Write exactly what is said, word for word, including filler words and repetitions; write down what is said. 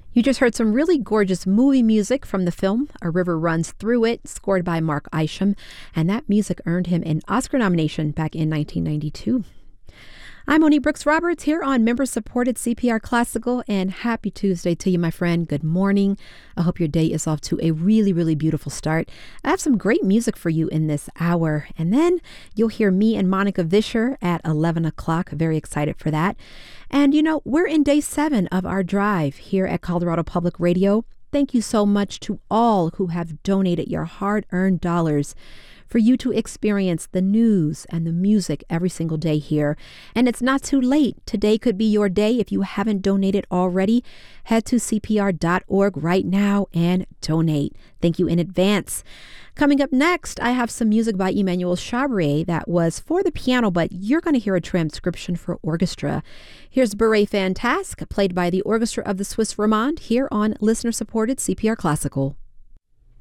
You just heard some really gorgeous movie music from the film A River Runs Through It, scored by Mark Isham, and that music earned him an Oscar nomination back in nineteen ninety-two. I'm Monique Brooks Roberts here on member-supported C P R Classical, and happy Tuesday to you, my friend. Good morning. I hope your day is off to a really, really beautiful start. I have some great music for you in this hour, and then you'll hear me and Monica Vischer at eleven o'clock. Very excited for that. And, you know, we're in day seven of our drive here at Colorado Public Radio. Thank you so much to all who have donated your hard-earned dollars for you to experience the news and the music every single day here. And it's not too late. Today could be your day. If you haven't donated already, head to C P R dot org right now and donate. Thank you in advance. Coming up next, I have some music by Emmanuel Chabrier that was for the piano, but you're going to hear a transcription for orchestra. Here's Beret Fantasque, played by the Orchestra of the Swiss Romande, here on listener-supported C P R Classical.